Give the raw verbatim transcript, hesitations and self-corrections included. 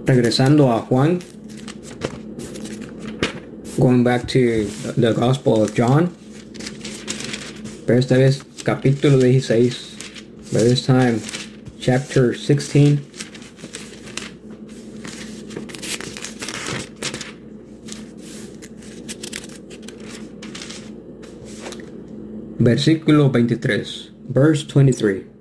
Regresando a Juan, going back to the Gospel of John, pero esta vez capítulo dieciséis, but this time chapter sixteen. Versículo veintitrés, verse twenty-three.